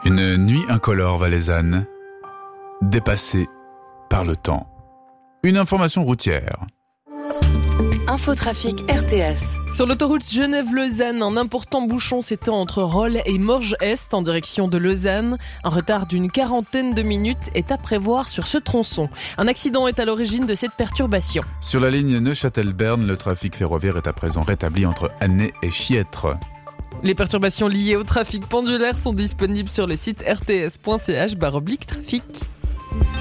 Une nuit incolore valaisanne, dépassée par le temps. Une information routière. Infotrafic RTS. Sur l'autoroute Genève-Lausanne, un important bouchon s'étend entre Rolle et Morges-Est en direction de Lausanne. Un retard d'une 40aine de minutes est à prévoir sur ce tronçon. Un accident est à l'origine de cette perturbation. Sur la ligne Neuchâtel-Berne, le trafic ferroviaire est à présent rétabli entre Annay et Chiètre. Les perturbations liées au trafic pendulaire sont disponibles sur le site rts.ch/trafic.